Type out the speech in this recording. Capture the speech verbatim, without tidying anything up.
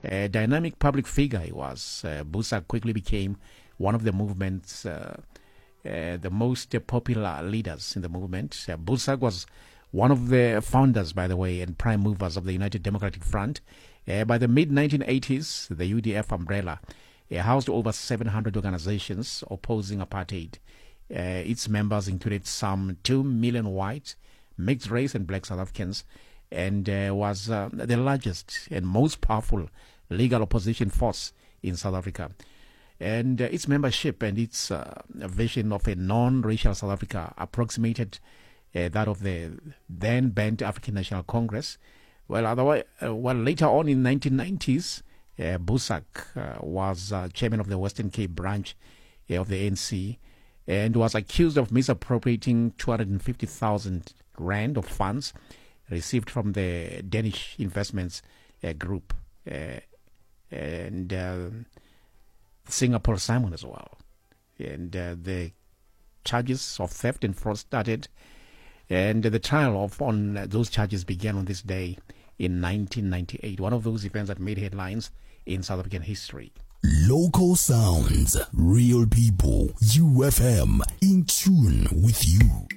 A dynamic public figure he was. Uh, Boesak quickly became one of the movement's uh, uh, the most uh, popular leaders in the movement. Uh, Boesak was one of the founders, by the way, and prime movers of the United Democratic Front. Uh, by the mid nineteen eighties, the U D F umbrella uh, housed over seven hundred organizations opposing apartheid. Uh, its members included some two million white, mixed race and black South Africans, and uh, was uh, the largest and most powerful legal opposition force in South Africa. And uh, its membership and its uh, vision of a non-racial South Africa approximated uh, that of the then banned African National Congress. Well, otherwise, uh, well, later on in the nineteen nineties, uh, Boesak uh, was uh, chairman of the Western Cape branch uh, of the A N C and was accused of misappropriating two hundred fifty thousand rand of funds received from the Danish Investments uh, Group uh, and uh, Singapore Simon as well. And uh, the charges of theft and fraud started, and the trial of on those charges began on this day in nineteen ninety-eight, one of those events that made headlines in South African history. Local sounds, real people, U F M, in tune with you.